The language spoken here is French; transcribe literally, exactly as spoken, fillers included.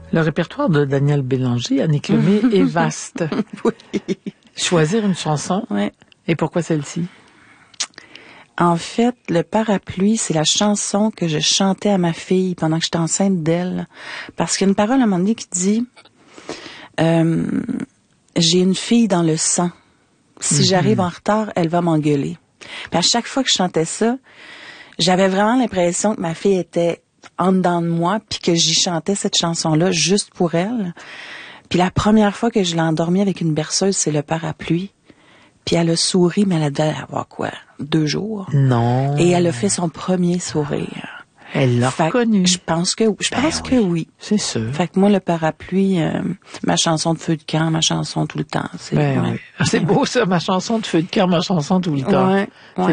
Le répertoire de Daniel Bélanger, Annick Lemay, est vaste. Oui. Choisir une chanson. Ouais. Et pourquoi celle-ci? En fait, le parapluie, c'est la chanson que je chantais à ma fille pendant que j'étais enceinte d'elle. Parce qu'il y a une parole à un moment donné qui dit euh, « J'ai une fille dans le sang. Si mm-hmm. j'arrive en retard, elle va m'engueuler. » Puis à chaque fois que je chantais ça, j'avais vraiment l'impression que ma fille était en dedans de moi, puis que j'y chantais cette chanson-là juste pour elle. Puis la première fois que je l'ai endormie avec une berceuse, c'est le parapluie. Puis elle a souri, mais elle devait avoir quoi? Deux jours. Non. Et elle a fait son premier sourire. Elle l'a reconnu. Je pense que, je ben pense oui. que oui. C'est sûr. Fait que moi, le parapluie, euh, ma chanson de feu de camp, ma chanson tout le temps. C'est, ben ouais. oui. C'est beau ça, ma chanson de feu de camp, ma chanson tout le temps. Ouais, ouais.